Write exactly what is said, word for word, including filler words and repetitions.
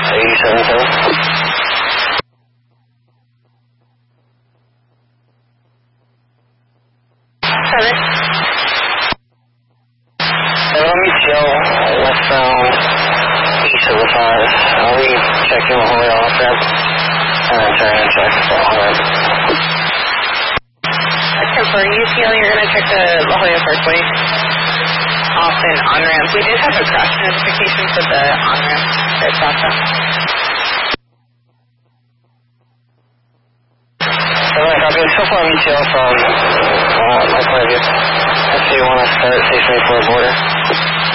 eighty-seven seven. Seven. Let me chill westbound east of the five. I'll be checking the whole off ramp and then turn and check the on ramp. For U C L, you're going to check the La Jolla Parkway off and on ramp. We did have a crash notification for the on ramp at Sasa. Alright, copy. So far, U C L from uh, my point of view. If you want to start station for a border.